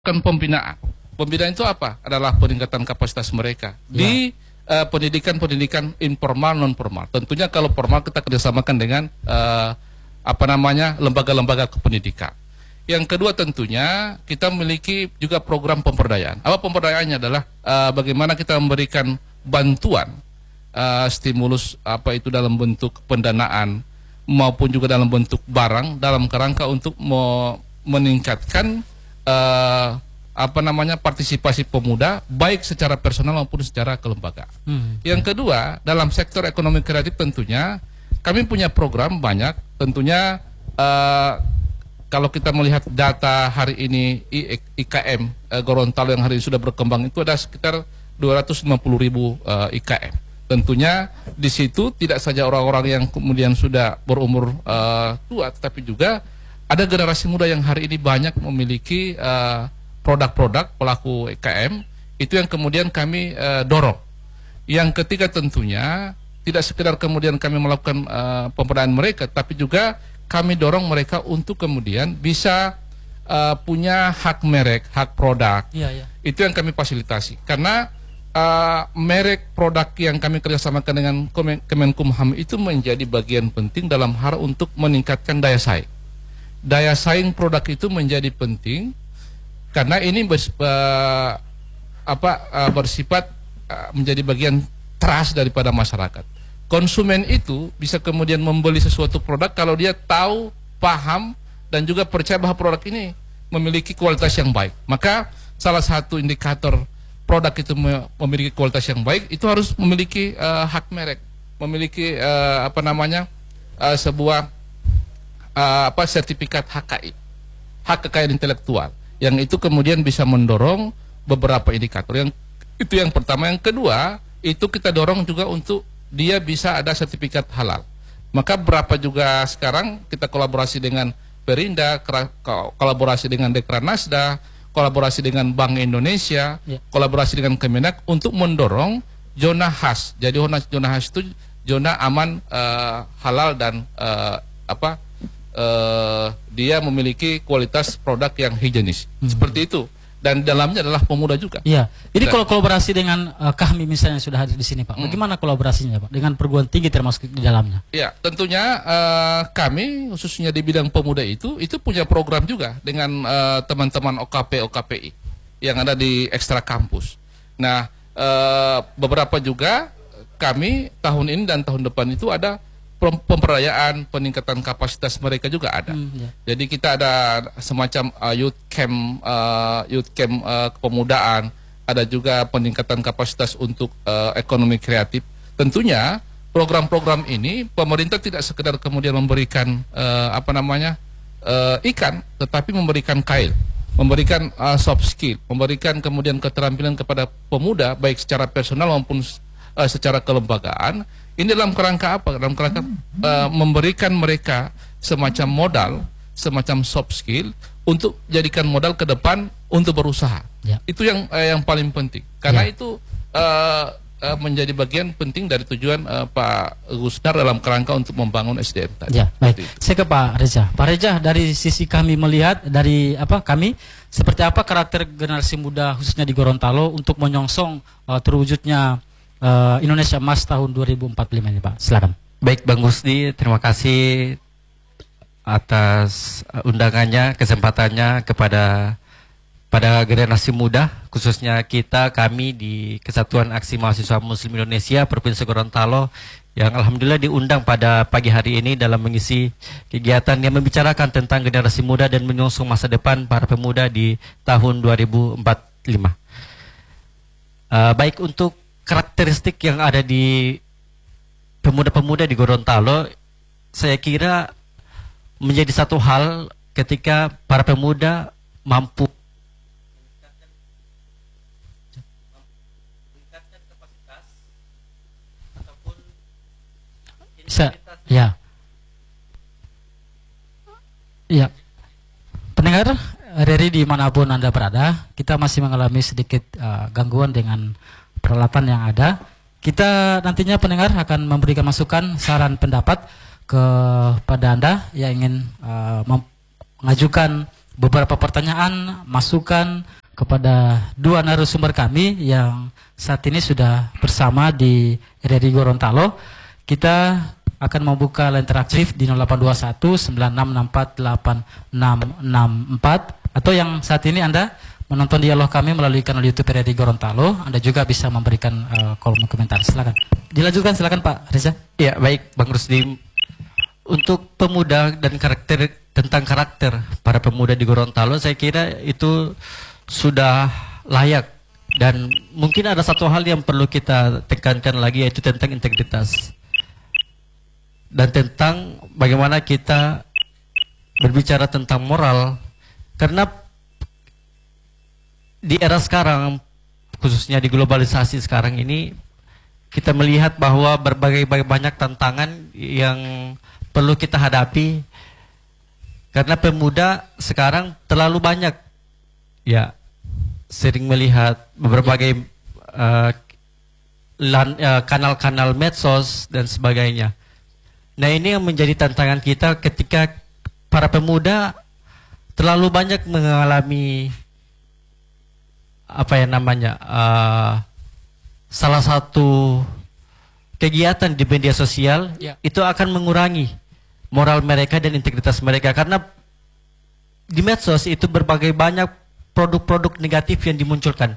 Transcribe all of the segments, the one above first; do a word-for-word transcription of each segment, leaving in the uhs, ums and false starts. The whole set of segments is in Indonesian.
Kan pembinaan. Pembinaan itu apa? Adalah peningkatan kapasitas mereka ya. Di uh, pendidikan-pendidikan informal non formal. Tentunya kalau formal kita kerjasamakan dengan uh, apa namanya lembaga-lembaga kependidikan. Yang kedua tentunya kita memiliki juga program pemberdayaan. Apa pemberdayaannya adalah uh, bagaimana kita memberikan bantuan uh, stimulus apa itu dalam bentuk pendanaan maupun juga dalam bentuk barang dalam kerangka untuk me meningkatkan Uh, apa namanya partisipasi pemuda baik secara personal maupun secara kelembagaan. Hmm. Yang kedua, dalam sektor ekonomi kreatif tentunya kami punya program banyak. Tentunya uh, kalau kita melihat data hari ini I K M uh, Gorontalo yang hari ini sudah berkembang itu ada sekitar dua ratus lima puluh ribu uh, I K M. Tentunya di situ tidak saja orang-orang yang kemudian sudah berumur uh, tua, tetapi juga ada generasi muda yang hari ini banyak memiliki produk-produk uh, pelaku U K M, itu yang kemudian kami uh, dorong. Yang ketiga tentunya tidak sekedar kemudian kami melakukan uh, pemberdayaan mereka, tapi juga kami dorong mereka untuk kemudian bisa uh, punya hak merek, hak produk. Ya, ya. Itu yang kami fasilitasi. Karena uh, merek produk yang kami kerjasamakan dengan Kemenkumham itu menjadi bagian penting dalam hal untuk meningkatkan daya saing. Daya saing produk itu menjadi penting karena ini bers, uh, apa, uh, bersifat uh, menjadi bagian trust daripada masyarakat. Konsumen itu bisa kemudian membeli sesuatu produk kalau dia tahu, paham, dan juga percaya bahwa produk ini memiliki kualitas yang baik. Maka salah satu indikator produk itu memiliki kualitas yang baik itu harus memiliki uh, hak merek, memiliki uh, apa namanya uh, sebuah Uh, apa sertifikat H K I, hak kekayaan intelektual, yang itu kemudian bisa mendorong beberapa indikator. Yang itu yang pertama. Yang kedua, itu kita dorong juga untuk dia bisa ada sertifikat halal. Maka berapa juga sekarang kita kolaborasi dengan Perinda, kolaborasi dengan Dekranasda, kolaborasi dengan Bank Indonesia, ya. Kolaborasi dengan Kemenak untuk mendorong zona khas. Jadi zona khas itu zona aman, uh, halal dan uh, apa? Uh, dia memiliki kualitas produk yang higienis, hmm. seperti itu, dan dalamnya adalah pemuda juga. Iya. Jadi dan, kalau kolaborasi dengan uh, kami misalnya sudah hadir di sini, Pak, hmm. bagaimana kolaborasinya, Pak, dengan perguruan tinggi termasuk di dalamnya? Iya, tentunya uh, kami khususnya di bidang pemuda itu itu punya program juga dengan teman-teman uh, O K P O K P I yang ada di ekstra kampus. Nah, uh, beberapa juga kami tahun ini dan tahun depan itu ada pemberdayaan, peningkatan kapasitas mereka juga ada. Hmm, ya. Jadi kita ada semacam uh, youth camp, uh, youth camp uh, kepemudaan, ada juga peningkatan kapasitas untuk uh, ekonomi kreatif. Tentunya program-program ini pemerintah tidak sekedar kemudian memberikan uh, apa namanya uh, ikan, tetapi memberikan kail, memberikan uh, soft skill, memberikan kemudian keterampilan kepada pemuda baik secara personal maupun uh, secara kelembagaan. Ini dalam kerangka apa? Dalam kerangka uh, memberikan mereka semacam modal, semacam soft skill untuk jadikan modal ke depan untuk berusaha. Ya. Itu yang uh, yang paling penting. Karena ya. itu uh, uh, menjadi bagian penting dari tujuan uh, Pak Gusdar dalam kerangka untuk membangun S D M tadi. Ya, baik. Saya ke Pak Reza. Pak Reza, dari sisi kami melihat dari apa kami seperti apa karakter generasi muda khususnya di Gorontalo untuk menyongsong uh, terwujudnya Uh, Indonesia Emas tahun dua ribu empat puluh lima ini, Pak. Silakan. Baik, Bang Gusdi, terima kasih atas undangannya, kesempatannya kepada pada generasi muda, khususnya kita, kami di Kesatuan Aksi Mahasiswa Muslim Indonesia Provinsi Gorontalo yang alhamdulillah diundang pada pagi hari ini dalam mengisi kegiatan yang membicarakan tentang generasi muda dan menyongsong masa depan para pemuda di tahun dua ribu empat puluh lima. Uh, baik, untuk karakteristik yang ada di pemuda-pemuda di Gorontalo, saya kira menjadi satu hal ketika para pemuda mampu meningkatkan kapasitas ataupun bisa, ya, ya, pendengar dari dimanapun Anda berada, kita masih mengalami sedikit uh, gangguan dengan peralatan yang ada. Kita nantinya pendengar akan memberikan masukan, saran, pendapat kepada Anda yang ingin uh, mengajukan beberapa pertanyaan, masukan kepada dua narasumber kami yang saat ini sudah bersama di R R I Gorontalo. Kita akan membuka line interaktif di nol delapan dua satu sembilan enam enam empat delapan enam enam empat, atau yang saat ini Anda menonton dialog kami melalui kanal YouTube R R I Gorontalo, Anda juga bisa memberikan uh, kolom komentar. Silakan. Dilanjutkan, silakan Pak Reza. Ya, baik Bang Rusdi. Untuk pemuda dan karakter, tentang karakter para pemuda di Gorontalo, saya kira itu sudah layak, dan mungkin ada satu hal yang perlu kita tekankan lagi, yaitu tentang integritas dan tentang bagaimana kita berbicara tentang moral. Karena di era sekarang, khususnya di globalisasi sekarang ini, kita melihat bahwa berbagai banyak tantangan yang perlu kita hadapi, karena pemuda sekarang terlalu banyak ya sering melihat berbagai uh, lan, uh, kanal-kanal medsos dan sebagainya. Nah, ini yang menjadi tantangan kita ketika para pemuda terlalu banyak mengalami apa ya namanya uh, salah satu kegiatan di media sosial, ya. Itu akan mengurangi moral mereka dan integritas mereka, karena di medsos itu berbagai banyak produk-produk negatif yang dimunculkan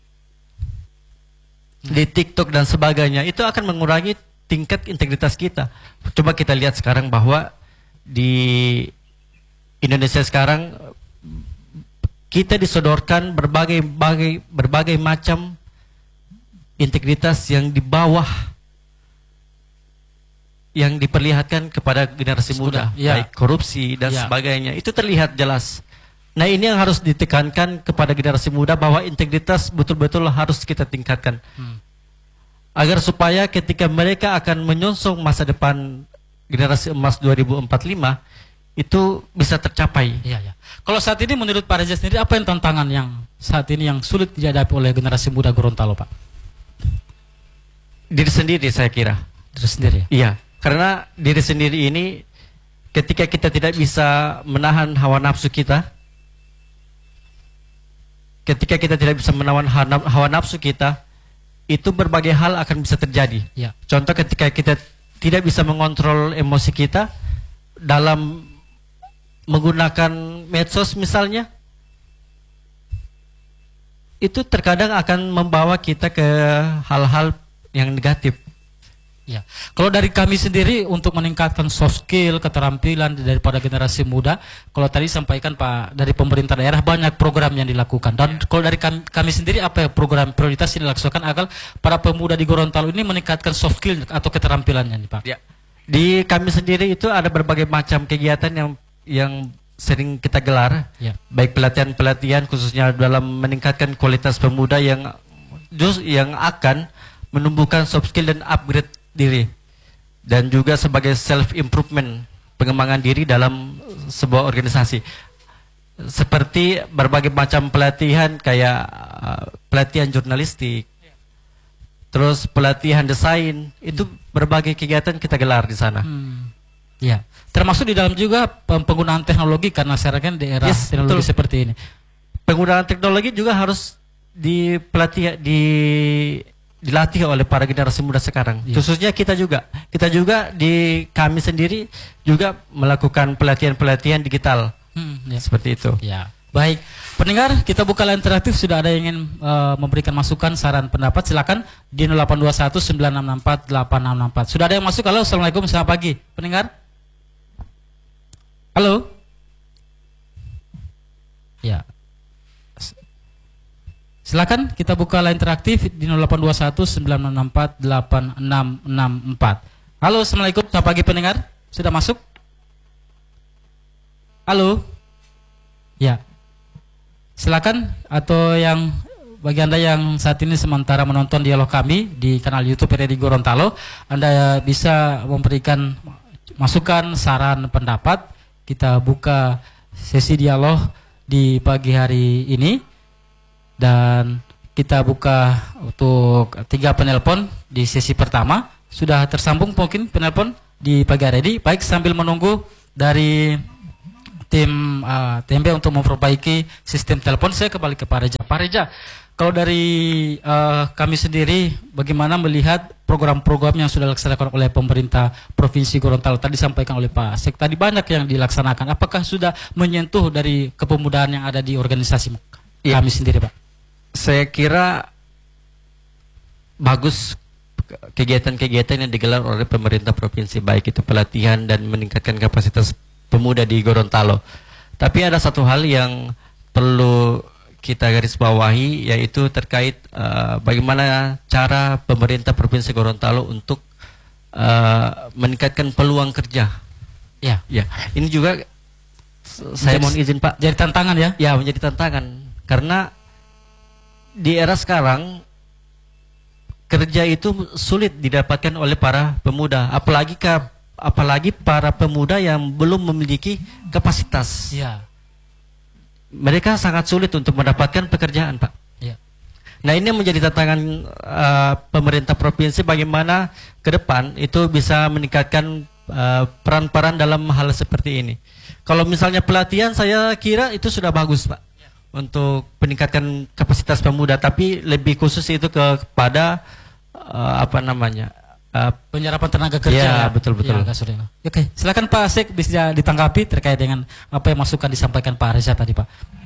hmm. di TikTok dan sebagainya. Itu akan mengurangi tingkat integritas kita. Coba kita lihat sekarang bahwa di Indonesia sekarang kita disodorkan berbagai berbagai berbagai macam integritas yang di bawah yang diperlihatkan kepada generasi muda, ya. Baik korupsi dan ya. sebagainya, itu terlihat jelas. Nah, ini yang harus ditekankan kepada generasi muda, bahwa integritas betul-betul harus kita tingkatkan, hmm. agar supaya ketika mereka akan menyongsong masa depan generasi emas dua ribu empat puluh lima itu bisa tercapai. Ya, ya. Kalau saat ini menurut Pak Reza sendiri, apa yang tantangan yang saat ini yang sulit dihadapi oleh generasi muda Gorontalo, Pak? Diri sendiri, saya kira. Diri sendiri. Iya. Karena diri sendiri ini, ketika kita tidak bisa menahan hawa nafsu kita, ketika kita tidak bisa menahan hawa nafsu kita, itu berbagai hal akan bisa terjadi. Ya. Contoh, ketika kita tidak bisa mengontrol emosi kita dalam menggunakan medsos misalnya, itu terkadang akan membawa kita ke hal-hal yang negatif. Ya, kalau dari kami sendiri untuk meningkatkan soft skill, keterampilan daripada generasi muda, kalau tadi sampaikan Pak, dari pemerintah daerah banyak program yang dilakukan. Dan kalau dari kami, kami sendiri, apa ya program prioritas yang dilaksanakan agar para pemuda di Gorontalo ini meningkatkan soft skill atau keterampilannya nih Pak? Ya. Di kami sendiri itu ada berbagai macam kegiatan yang yang sering kita gelar, ya. Baik pelatihan-pelatihan khususnya dalam meningkatkan kualitas pemuda yang just yang akan menumbuhkan soft skill dan upgrade diri, dan juga sebagai self improvement, pengembangan diri dalam sebuah organisasi, seperti berbagai macam pelatihan kayak uh, pelatihan jurnalistik, terus pelatihan desain, itu berbagai kegiatan kita gelar di sana. Hmm. Ya, termasuk di dalam juga penggunaan teknologi, karena sekarang kan di era yes, teknologi betul. Seperti ini. Penggunaan teknologi juga harus dipelatih di dilatih oleh para generasi muda sekarang, ya. Khususnya kita juga, kita juga di kami sendiri juga melakukan pelatihan-pelatihan digital, hmm, ya. Seperti itu. Ya, baik. Pendengar, kita buka line interaktif. Sudah ada yang ingin uh, memberikan masukan, saran, pendapat, silakan di nol delapan dua satu sembilan enam enam empat delapan enam enam empat. Sudah ada yang masuk? Halo, assalamualaikum, selamat pagi, pendengar. Halo. Ya. Silakan kita buka line interaktif di nol delapan dua satu sembilan enam empat delapan enam enam empat. Halo, assalamualaikum, selamat pagi pendengar. Sudah masuk? Halo? Ya. Silakan, atau yang bagi Anda yang saat ini sementara menonton dialog kami di kanal YouTube R R I Gorontalo, Anda bisa memberikan masukan, saran, pendapat. Kita buka sesi dialog di pagi hari ini. Dan kita buka untuk tiga penelpon di sesi pertama. Sudah tersambung mungkin penelpon di pagi hari ini. Baik, sambil menunggu dari tim uh, T M B untuk memperbaiki sistem telepon. Saya kembali ke Pak Reja. Pak Reja, kalau dari uh, kami sendiri, bagaimana melihat program-program yang sudah dilaksanakan oleh pemerintah Provinsi Gorontalo? Tadi disampaikan oleh Pak Sek, tadi banyak yang dilaksanakan. Apakah sudah menyentuh dari kepemudaan yang ada di organisasi ya. Kami sendiri, Pak? Saya kira bagus kegiatan-kegiatan yang digelar oleh pemerintah provinsi, baik itu pelatihan dan meningkatkan kapasitas pemuda di Gorontalo. Tapi ada satu hal yang perlu kita garis bawahi, yaitu terkait uh, bagaimana cara pemerintah Provinsi Gorontalo untuk uh, meningkatkan peluang kerja. Ya, ya. Ini juga saya jadi, mohon izin Pak. Jadi tantangan ya? Ya, menjadi tantangan karena di era sekarang kerja itu sulit didapatkan oleh para pemuda, apalagi ke, apalagi para pemuda yang belum memiliki kapasitas. Ya. Mereka sangat sulit untuk mendapatkan pekerjaan, Pak. Ya. Nah, ini menjadi tantangan uh, pemerintah provinsi bagaimana ke depan itu bisa meningkatkan peran-peran uh, dalam hal seperti ini. Kalau misalnya pelatihan, saya kira itu sudah bagus, Pak, ya, untuk meningkatkan kapasitas pemuda. Tapi lebih khusus itu kepada uh, apa namanya? Uh, penyerapan tenaga kerja. Ya, betul-betul. Ya, Oke, silakan Pak Sek bisa ditanggapi terkait dengan apa yang masukan disampaikan Pak Reza tadi, Pak.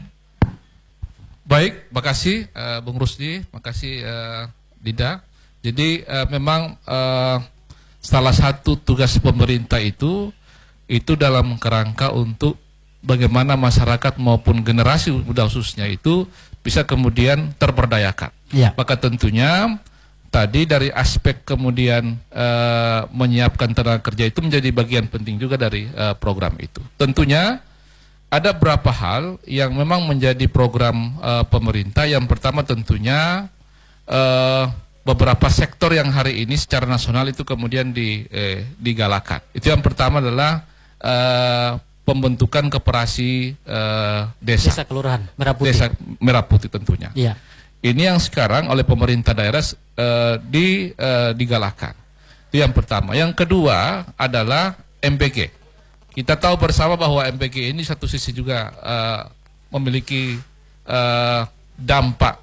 Baik, makasih uh, Bung Rusdi, makasih uh, Dida. Jadi uh, memang uh, salah satu tugas pemerintah itu itu dalam kerangka untuk bagaimana masyarakat maupun generasi muda khususnya itu bisa kemudian terberdayakan. Ya. Maka tentunya tadi dari aspek kemudian uh, menyiapkan tenaga kerja itu menjadi bagian penting juga dari uh, program itu. Tentunya ada beberapa hal yang memang menjadi program uh, pemerintah. Yang pertama tentunya uh, beberapa sektor yang hari ini secara nasional itu kemudian di, eh, digalakan. Itu yang pertama adalah uh, pembentukan koperasi uh, desa. Desa kelurahan Merah Putih. Desa Merah Putih tentunya. Iya. Ini yang sekarang oleh pemerintah daerah uh, di, uh, digalakan. Itu yang pertama. Yang kedua adalah M P G. Kita tahu bersama bahwa M P G ini satu sisi juga uh, memiliki uh, dampak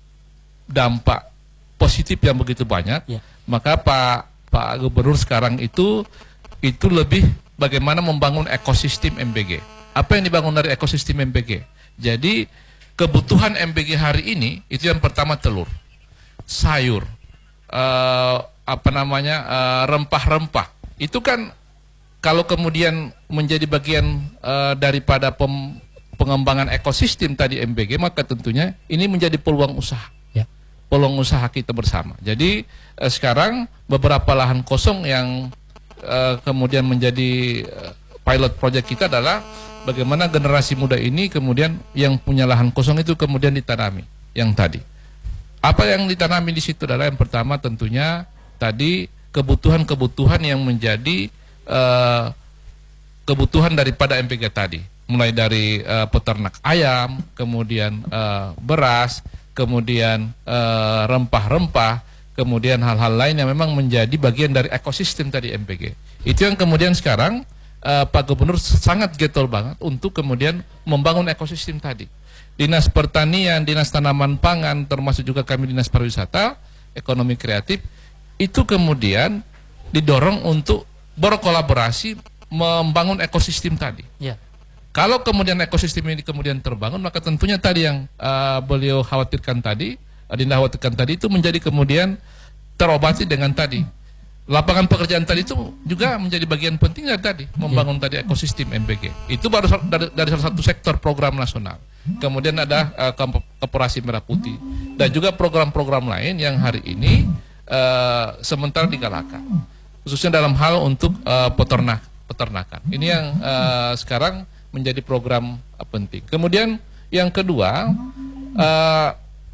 dampak positif yang begitu banyak. Ya. Maka Pak Pak Gubernur sekarang itu itu lebih bagaimana membangun ekosistem M P G. Apa yang dibangun dari ekosistem M P G? Jadi kebutuhan M P G hari ini itu yang pertama telur, sayur, uh, apa namanya rempah-rempah. Uh, itu kan kalau kemudian menjadi bagian uh, daripada pem, pengembangan ekosistem tadi M P G, maka tentunya ini menjadi peluang usaha, ya. peluang usaha kita bersama. Jadi uh, sekarang beberapa lahan kosong yang uh, kemudian menjadi uh, pilot project kita adalah bagaimana generasi muda ini kemudian yang punya lahan kosong itu kemudian ditanami yang tadi. Apa yang ditanami di situ adalah yang pertama tentunya tadi kebutuhan-kebutuhan yang menjadi uh, kebutuhan daripada M P G tadi. Mulai dari uh, peternak ayam, kemudian uh, beras, kemudian rempah-rempah, uh, kemudian hal-hal lain yang memang menjadi bagian dari ekosistem tadi M P G. Itu yang kemudian sekarang Uh, Pak Gubernur sangat getol banget untuk kemudian membangun ekosistem tadi. Dinas Pertanian, Dinas Tanaman Pangan, termasuk juga kami Dinas Pariwisata, Ekonomi Kreatif, itu kemudian didorong untuk berkolaborasi membangun ekosistem tadi. Ya. Kalau kemudian ekosistem ini kemudian terbangun, maka tentunya tadi yang uh, beliau khawatirkan tadi, uh, Dinda khawatirkan tadi itu menjadi kemudian terobati dengan tadi. Lapangan pekerjaan tadi itu juga menjadi bagian penting dari tadi membangun yeah. tadi ekosistem M P G. Itu baru dari, dari salah satu sektor program nasional. Kemudian ada uh, Koperasi Merah Putih dan juga program-program lain yang hari ini uh, sementara digalakan, khususnya dalam hal untuk uh, peternak peternakan. Ini yang uh, sekarang menjadi program uh, penting. Kemudian yang kedua uh,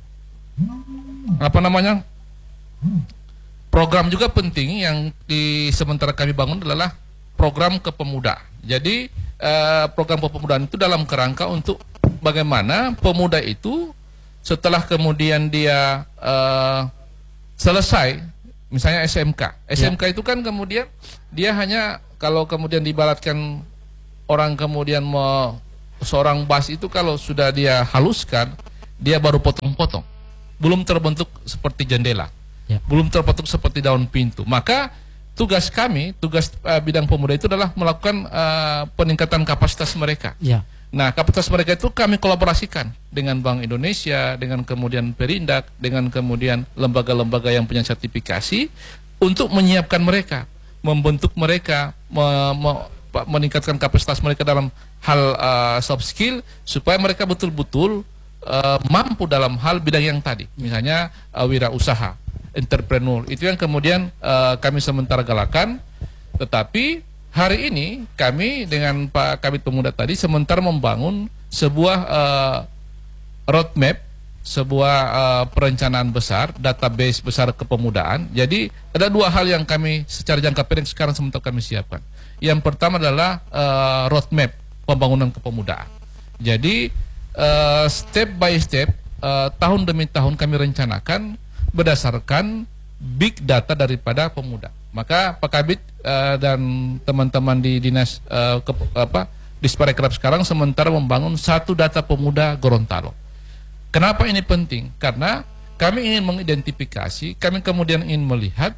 apa namanya? Program juga penting yang di sementara kami bangun adalah program kepemudaan. Jadi eh, program kepemudaan itu dalam kerangka untuk bagaimana pemuda itu setelah kemudian dia eh, selesai, misalnya S M K. S M K ya. Itu kan kemudian dia hanya kalau kemudian diibaratkan orang kemudian mau seorang bas itu kalau sudah dia haluskan, dia baru potong-potong, belum terbentuk seperti jendela, ya. belum terbentuk seperti daun pintu. Maka tugas kami, tugas uh, bidang pemuda itu adalah melakukan uh, peningkatan kapasitas mereka. Ya. Nah, kapasitas mereka itu kami kolaborasikan dengan Bank Indonesia, dengan kemudian Perindak, dengan kemudian lembaga-lembaga yang punya sertifikasi untuk menyiapkan mereka, membentuk mereka, me me meningkatkan kapasitas mereka dalam hal uh, soft skill supaya mereka betul-betul uh, mampu dalam hal bidang yang tadi, misalnya uh, wirausaha, entrepreneur. Itu yang kemudian uh, kami sementara galakan, tetapi hari ini kami dengan Pak Kabid Pemuda tadi sementara membangun sebuah uh, roadmap, sebuah uh, perencanaan besar, database besar kepemudaan. Jadi ada dua hal yang kami secara jangka pendek sekarang sementara kami siapkan. Yang pertama adalah uh, roadmap pembangunan kepemudaan. Jadi uh, step by step, uh, tahun demi tahun kami rencanakan berdasarkan big data daripada pemuda. Maka Pak Kabid uh, dan teman-teman di dinas uh, ke, apa Disparekraf sekarang sementara membangun satu data pemuda Gorontalo. Kenapa ini penting? Karena kami ingin mengidentifikasi, kami kemudian ingin melihat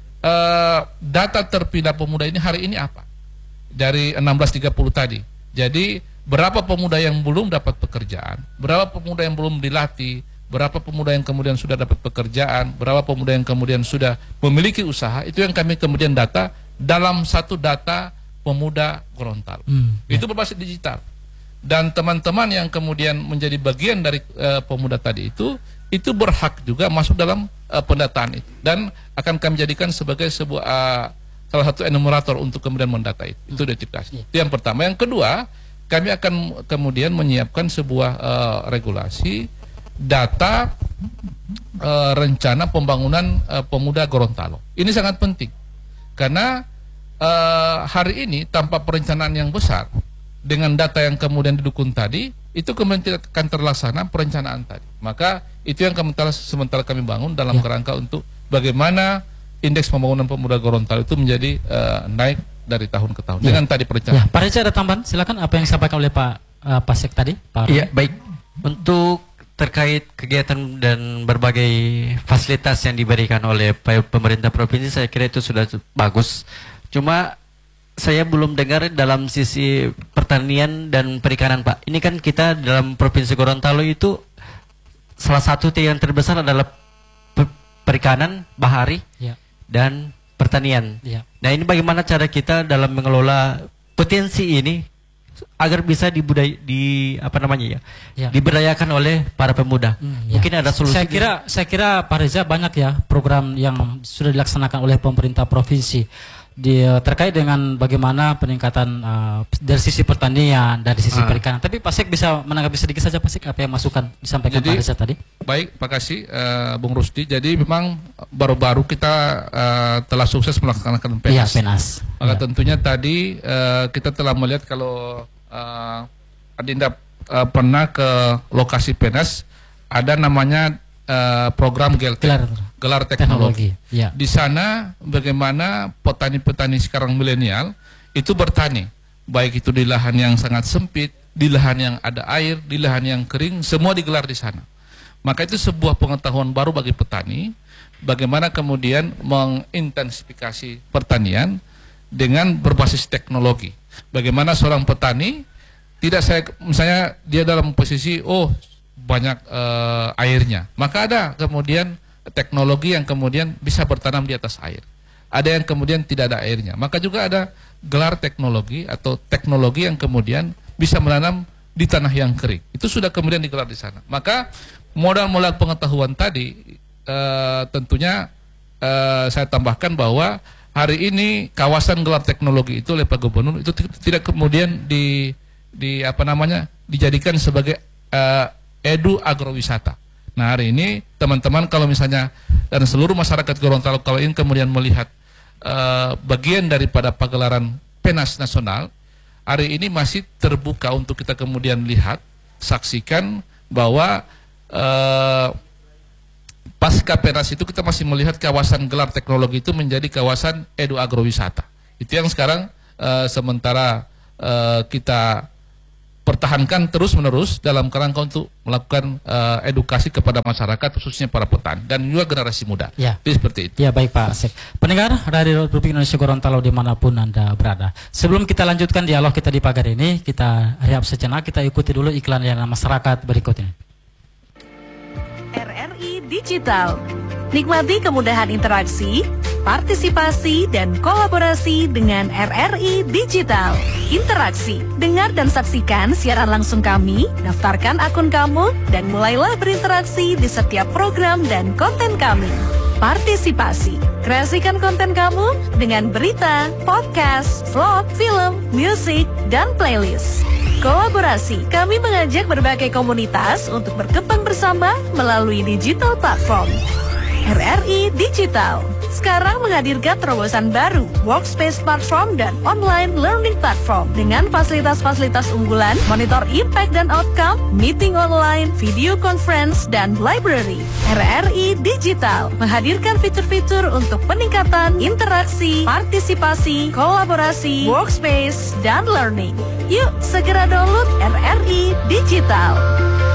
uh, data terpindah pemuda ini hari ini apa dari enam belas tiga puluh tadi. Jadi berapa pemuda yang belum dapat pekerjaan, berapa pemuda yang belum dilatih, berapa pemuda yang kemudian sudah dapat pekerjaan, berapa pemuda yang kemudian sudah memiliki usaha, itu yang kami kemudian data dalam satu data pemuda Gorontalo. Hmm, ya. Itu berbasis digital. Dan teman-teman yang kemudian menjadi bagian dari uh, pemuda tadi itu, itu berhak juga masuk dalam uh, pendataan itu. Dan akan kami jadikan sebagai sebuah uh, salah satu enumerator untuk kemudian mendata itu. Hmm. Itu identifikasi. Ya. Itu yang pertama. Yang kedua, kami akan kemudian menyiapkan sebuah uh, regulasi data uh, rencana pembangunan uh, pemuda Gorontalo. Ini sangat penting karena uh, hari ini tanpa perencanaan yang besar dengan data yang kemudian didukung tadi, itu kemudian tidak akan terlaksana perencanaan tadi. Maka itu yang sementara, sementara kami bangun dalam ya. kerangka untuk bagaimana indeks pembangunan pemuda Gorontalo itu menjadi uh, naik dari tahun ke tahun ya. dengan tadi perencanaan. Ya. Pak Reza ada tambahan, silakan apa yang disampaikan oleh Pak uh, Pasek tadi. Pak Iya, baik. Untuk terkait kegiatan dan berbagai fasilitas yang diberikan oleh pemerintah provinsi, saya kira itu sudah bagus. Cuma saya belum dengar dalam sisi pertanian dan perikanan, Pak. Ini kan kita dalam Provinsi Gorontalo itu salah satu yang terbesar adalah perikanan, bahari, ya. dan pertanian. Ya. Nah, ini bagaimana cara kita dalam mengelola potensi ini agar bisa dibudaya, di apa namanya ya, ya. diberdayakan oleh para pemuda. Hmm, ya. Mungkin ada solusi. Saya kira, saya kira Pak Reza banyak ya program yang sudah dilaksanakan oleh pemerintah provinsi di, terkait dengan bagaimana peningkatan uh, dari sisi pertanian, dari sisi ah. perikanan. Tapi Pak Sek bisa menanggapi sedikit saja, Pak Sek, apa yang masukan disampaikan Jadi, Pak Reza tadi? Baik, Pak kasih uh, Bung Rusdi. Jadi memang baru-baru kita uh, telah sukses melaksanakan PENAS. Iya, PENAS. Maka ya. tentunya tadi uh, kita telah melihat kalau uh, Adinda uh, pernah ke lokasi PENAS, ada namanya uh, program G L T, gelar, gelar teknologi. teknologi. Ya. Di sana bagaimana petani-petani sekarang milenial itu bertani, baik itu di lahan yang sangat sempit, di lahan yang ada air, di lahan yang kering, semua digelar di sana. Maka itu sebuah pengetahuan baru bagi petani, bagaimana kemudian mengintensifikasi pertanian dengan berbasis teknologi. Bagaimana seorang petani tidak saya misalnya dia dalam posisi oh banyak uh, airnya, maka ada kemudian teknologi yang kemudian bisa bertanam di atas air. Ada yang kemudian tidak ada airnya, maka juga ada gelar teknologi atau teknologi yang kemudian bisa menanam di tanah yang kering. Itu sudah kemudian digelar di sana. Maka modal-modal pengetahuan tadi uh, tentunya uh, saya tambahkan bahwa hari ini kawasan gelar teknologi itu oleh Pak Gubernur itu tidak kemudian di di apa namanya dijadikan sebagai uh, edu agrowisata. Nah, hari ini teman-teman kalau misalnya dan seluruh masyarakat Gorontalo kalau ingin kemudian melihat uh, bagian daripada pagelaran PENAS nasional, hari ini masih terbuka untuk kita kemudian lihat, saksikan bahwa uh, pasca PENAS itu kita masih melihat kawasan gelar teknologi itu menjadi kawasan edu agrowisata. Itu yang sekarang uh, sementara uh, kita pertahankan terus-menerus dalam kerangka untuk melakukan uh, edukasi kepada masyarakat, khususnya para petani dan juga generasi muda. Ya. Jadi seperti itu. Ya, baik Pak Asep. Pendengar Radio Republik Indonesia Gorontalo dimanapun Anda berada. Sebelum kita lanjutkan dialog kita di pagi hari ini, kita rehat sejenak, kita ikuti dulu iklan layanan masyarakat berikut ini. R R I Digital. Nikmati kemudahan interaksi, partisipasi, dan kolaborasi dengan R R I Digital. Interaksi, dengar dan saksikan siaran langsung kami, daftarkan akun kamu, dan mulailah berinteraksi di setiap program dan konten kami. Partisipasi, kreasikan konten kamu dengan berita, podcast, vlog, film, musik, dan playlist. Kolaborasi, kami mengajak berbagai komunitas untuk berkembang bersama melalui digital platform. R R I Digital sekarang menghadirkan terobosan baru, workspace platform dan online learning platform dengan fasilitas-fasilitas unggulan, monitor impact dan outcome, meeting online, video conference, dan library. R R I Digital menghadirkan fitur-fitur untuk peningkatan interaksi, partisipasi, kolaborasi, workspace, dan learning. Yuk segera download R R I Digital.